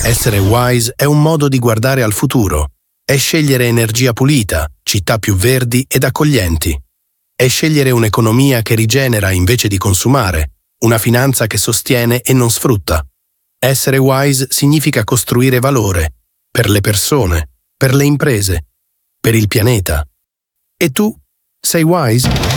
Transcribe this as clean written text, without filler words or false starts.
Essere wise è un modo di guardare al futuro. È scegliere energia pulita, città più verdi ed accoglienti. È scegliere un'economia che rigenera invece di consumare, una finanza che sostiene e non sfrutta. Essere wise significa costruire valore per le persone, per le imprese, per il pianeta. E tu, sei wise?